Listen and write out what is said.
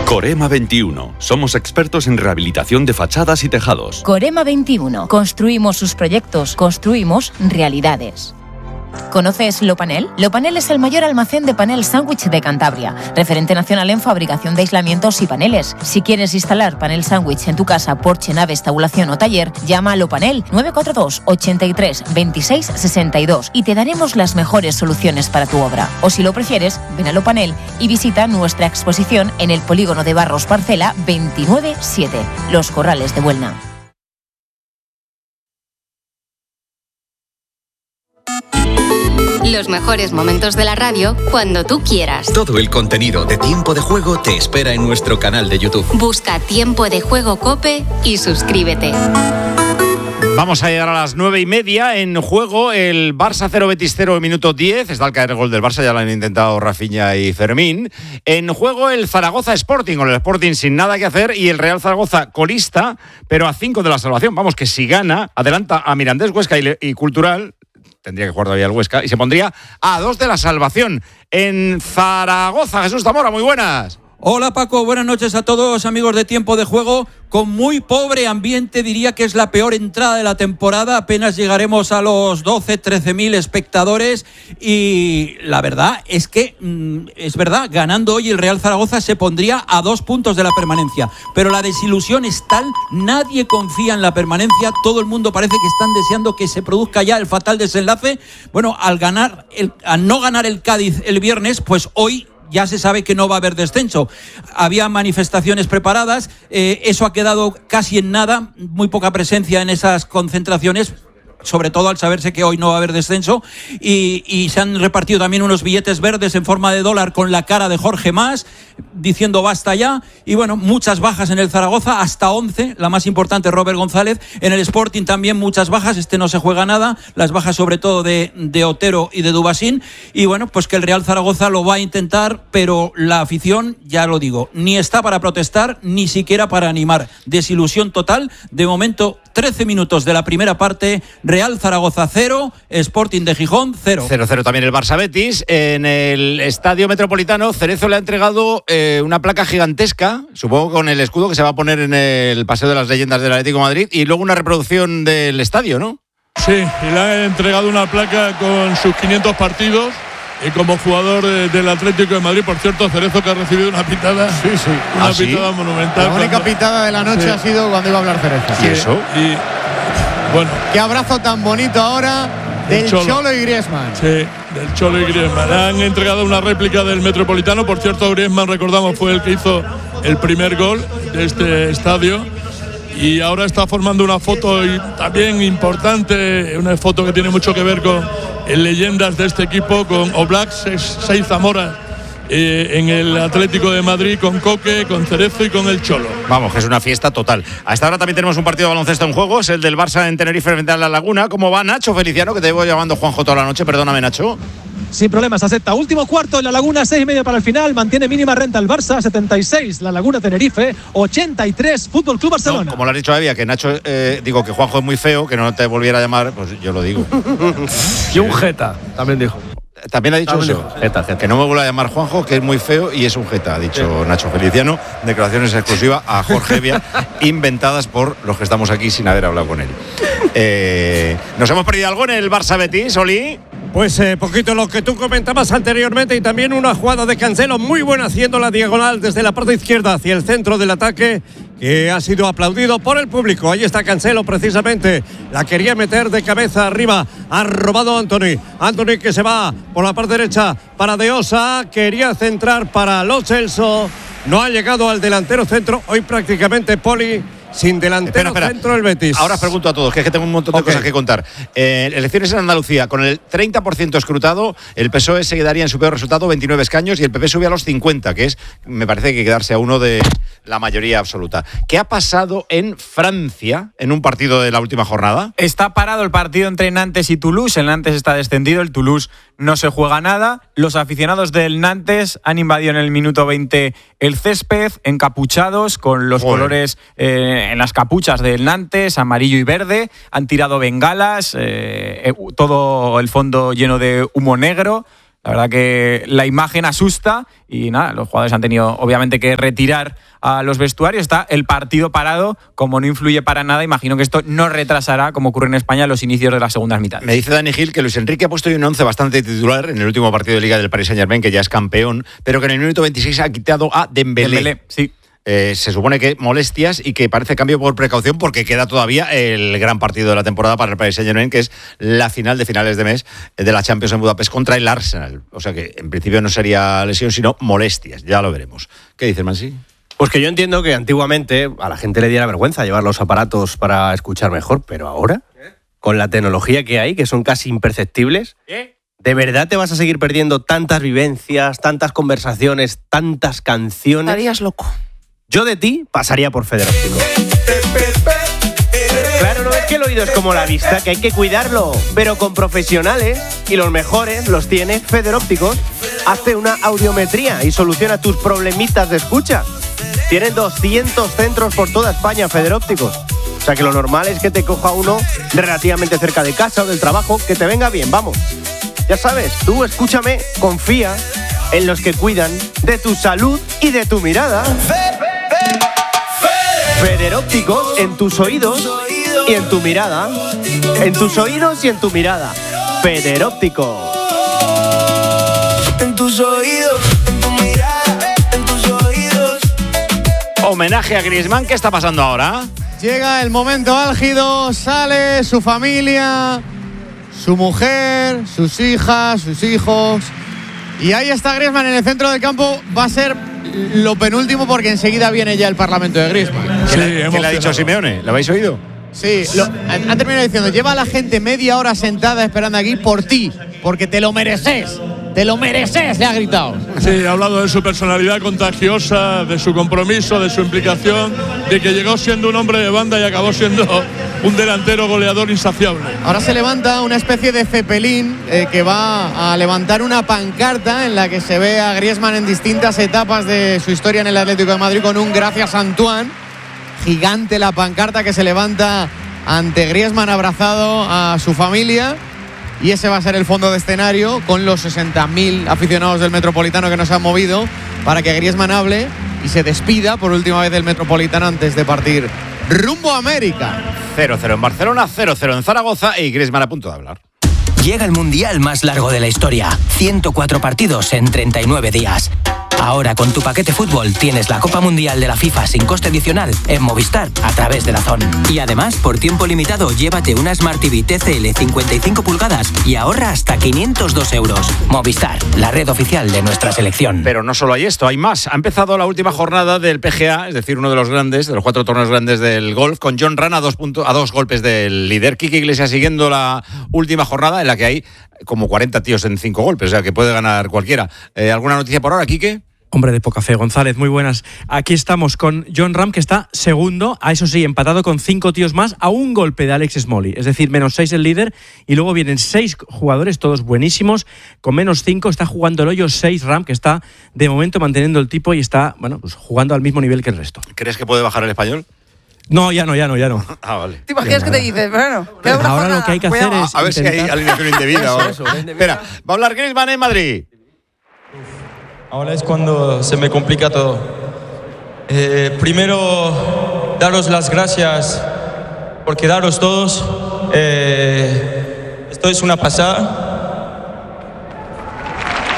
Corema 21. Somos expertos en rehabilitación de fachadas y tejados. Corema 21. Construimos sus proyectos, construimos realidades. ¿Conoces Lopanel? Lopanel es el mayor almacén de panel sándwich de Cantabria, referente nacional en fabricación de aislamientos y paneles. Si quieres instalar panel sándwich en tu casa, porche, nave, estabulación o taller, llama a Lopanel 942 83 26 62 y te daremos las mejores soluciones para tu obra. O si lo prefieres, ven a Lopanel y visita nuestra exposición en el polígono de Barros Parcela 297, Los Corrales de Buelna. Los mejores momentos de la radio cuando tú quieras. Todo el contenido de Tiempo de Juego te espera en nuestro canal de YouTube. Busca Tiempo de Juego COPE y suscríbete. Vamos a llegar a las 9:30. En juego el Barça 0, Betis 0, minuto 10. Está al caer el gol del Barça, ya lo han intentado Rafinha y Fermín. En juego el Zaragoza Sporting, con el Sporting sin nada que hacer, y el Real Zaragoza colista, pero a 5 de la salvación. Vamos, que si gana, adelanta a Mirandés, Huesca y Cultural. Tendría que jugar todavía el Huesca y se pondría a 2 de la salvación. En Zaragoza, Jesús Zamora, muy buenas. Hola Paco, buenas noches a todos amigos de Tiempo de Juego. Con muy pobre ambiente, diría que es la peor entrada de la temporada. Apenas llegaremos a los 12-13.000 espectadores y la verdad es que, es verdad, ganando hoy el Real Zaragoza se pondría a 2 puntos de la permanencia. Pero la desilusión es tal, nadie confía en la permanencia, todo el mundo parece que están deseando que se produzca ya el fatal desenlace. Bueno, al no ganar el Cádiz el viernes, pues hoy ya se sabe que no va a haber descenso. Había manifestaciones preparadas, eso ha quedado casi en nada, muy poca presencia en esas concentraciones, sobre todo al saberse que hoy no va a haber descenso, y se han repartido también unos billetes verdes en forma de dólar con la cara de Jorge Mas, diciendo basta ya, y bueno, muchas bajas en el Zaragoza, hasta 11, la más importante Robert González. En el Sporting también muchas bajas, no se juega nada, las bajas sobre todo de Otero y de Dubasín, y bueno, pues que el Real Zaragoza lo va a intentar, pero la afición, ya lo digo, ni está para protestar, ni siquiera para animar. Desilusión total, de momento 13 minutos de la primera parte, Real Zaragoza 0, Sporting de Gijón 0. 0-0 también el Barça Betis. En el Estadio Metropolitano, Cerezo le ha entregado una placa gigantesca, supongo con el escudo que se va a poner en el Paseo de las Leyendas del Atlético de Madrid, y luego una reproducción del estadio, ¿no? Sí, y le ha entregado una placa con sus 500 partidos. Y como jugador del Atlético de Madrid, por cierto, Cerezo, que ha recibido una pitada, una pitada monumental. La única pitada de la noche ha sido cuando iba a hablar Cerezo. ¿Y eso? Y bueno, qué abrazo tan bonito ahora del Cholo y Griezmann. Sí, del Cholo y Griezmann. Han entregado una réplica del Metropolitano. Por cierto, Griezmann, recordamos, fue el que hizo el primer gol de este estadio. Y ahora está formando una foto también importante, una foto que tiene mucho que ver con leyendas de este equipo, con Oblak, seis Zamora en el Atlético de Madrid, con Coque, con Cerezo y con el Cholo. Vamos, que es una fiesta total. Hasta ahora también tenemos un partido de baloncesto en juego, es el del Barça en Tenerife frente a La Laguna. ¿Cómo va Nacho Feliciano? Que te llevo llamando Juanjo toda la noche, perdóname Nacho. Sin problemas, acepta. Último cuarto en La Laguna, 6:30 para el final. Mantiene mínima renta el Barça, 76. La Laguna Tenerife, 83. Fútbol Club Barcelona. No, como lo has dicho Evia, que Nacho, digo que Juanjo es muy feo, que no te volviera a llamar, pues yo lo digo. Y un jeta, también dijo. También ha dicho también eso. Dijo. Jeta. Que no me vuelva a llamar Juanjo, que es muy feo y es un jeta, ha dicho Nacho Feliciano. Declaraciones exclusivas a Jorge Evia, inventadas por los que estamos aquí sin haber hablado con él. ¿Nos hemos perdido algo en el Barça Betis, Oli? Pues poquito lo que tú comentabas anteriormente, y también una jugada de Cancelo muy buena haciendo la diagonal desde la parte izquierda hacia el centro del ataque, que ha sido aplaudido por el público. Ahí está Cancelo precisamente, la quería meter de cabeza arriba, ha robado Anthony que se va por la parte derecha para De Osa, quería centrar para Lo Celso, no ha llegado al delantero centro, hoy prácticamente Poli sin delantero centro el Betis. Ahora os pregunto a todos, que es que tengo un montón de cosas que contar. Elecciones en Andalucía, con el 30% escrutado, el PSOE se quedaría en su peor resultado, 29 escaños, y el PP sube a los 50, que es, me parece que quedarse a uno de la mayoría absoluta. ¿Qué ha pasado en Francia en un partido de la última jornada? Está parado el partido entre Nantes y Toulouse. El Nantes está descendido, el Toulouse no se juega nada. Los aficionados del Nantes han invadido en el minuto 20 el césped, encapuchados con los colores en las capuchas del Nantes, amarillo y verde. Han tirado bengalas, todo el fondo lleno de humo negro. La verdad que la imagen asusta y nada, los jugadores han tenido obviamente que retirar a los vestuarios. Está el partido parado, como no influye para nada, imagino que esto no retrasará, como ocurre en España, los inicios de las segundas mitades. Me dice Dani Gil que Luis Enrique ha puesto hoy un 11 bastante titular en el último partido de Liga del Paris Saint-Germain, que ya es campeón, pero que en el minuto 26 ha quitado a Dembélé. Sí. Se supone que molestias y que parece cambio por precaución porque queda todavía el gran partido de la temporada para el Paris Saint-Germain, que es la final de finales de mes de la Champions en Budapest contra el Arsenal. O sea que en principio no sería lesión, sino molestias. Ya lo veremos. ¿Qué dice Mansi? Pues que yo entiendo que antiguamente a la gente le diera vergüenza llevar los aparatos para escuchar mejor, pero ahora, con la tecnología que hay, que son casi imperceptibles, ¿de verdad te vas a seguir perdiendo tantas vivencias, tantas conversaciones, tantas canciones? Estarías loco. Yo de ti pasaría por Federóptico. Claro, no es que el oído es como la vista, que hay que cuidarlo, pero con profesionales, y los mejores los tiene Federópticos. Hazte una audiometría y soluciona tus problemitas de escucha. Tienen 200 centros por toda España, Federópticos. O sea que lo normal es que te coja uno relativamente cerca de casa o del trabajo, que te venga bien, vamos. Ya sabes, tú escúchame, confía en los que cuidan de tu salud y de tu mirada. Federópticos en tus oídos y en tu mirada. En tus oídos y en tu mirada. Federópticos. En tus oídos, en tu mirada, en tus oídos. Homenaje a Griezmann. ¿Qué está pasando ahora? Llega el momento álgido, sale su familia, su mujer, sus hijas, sus hijos. Y ahí está Griezmann en el centro del campo. Va a ser lo penúltimo porque enseguida viene ya el Parlamento de Griezmann. Sí, ¿Qué le ha dicho Simeone? ¿Lo habéis oído? Sí, han terminado diciendo: lleva a la gente media hora sentada esperando aquí por ti, porque te lo mereces. Te lo mereces, le ha gritado. Sí, ha hablado de su personalidad contagiosa, de su compromiso, de su implicación, de que llegó siendo un hombre de banda y acabó siendo un delantero goleador insaciable. Ahora se levanta una especie de cepelín que va a levantar una pancarta en la que se ve a Griezmann en distintas etapas de su historia en el Atlético de Madrid con un "Gracias Antoine". Gigante la pancarta que se levanta ante Griezmann abrazado a su familia. Y ese va a ser el fondo de escenario con los 60.000 aficionados del Metropolitano que nos han movido para que Griezmann hable y se despida por última vez del Metropolitano antes de partir rumbo a América. 0-0 en Barcelona, 0-0 en Zaragoza y Griezmann a punto de hablar. Llega el mundial más largo de la historia. 104 partidos en 39 días. Ahora con tu paquete fútbol tienes la Copa Mundial de la FIFA sin coste adicional en Movistar a través de DAZN. Y además, por tiempo limitado, llévate una Smart TV TCL 55 pulgadas y ahorra hasta 502 euros. Movistar, la red oficial de nuestra selección. Pero no solo hay esto, hay más. Ha empezado la última jornada del PGA, es decir, uno de los grandes, de los 4 torneos grandes del golf, con Jon Rahm a 2 golpes del líder. Quique Iglesias siguiendo la última jornada en la que hay como 40 tíos en 5 golpes, o sea que puede ganar cualquiera. ¿Alguna noticia por ahora, Quique? Hombre de poca fe, González, muy buenas. Aquí estamos con Jon Rahm, que está segundo, a eso sí, empatado con 5 tíos más, a un golpe de Alex Smalley, es decir, -6 el líder, y luego vienen 6 jugadores, todos buenísimos, con -5 está jugando el hoyo 6 Rahm, que está de momento manteniendo el tipo y está, bueno, pues jugando al mismo nivel que el resto. ¿Crees que puede bajar el español? No, ya no. Ah, vale. ¿Te imaginas que te dices? Bueno, ahora lo que hay que hacer es a ver si hay alineación indebida. Espera, va a hablar Griezmann en Madrid. Ahora es cuando se me complica todo. Primero, daros las gracias por quedaros todos. Esto es una pasada.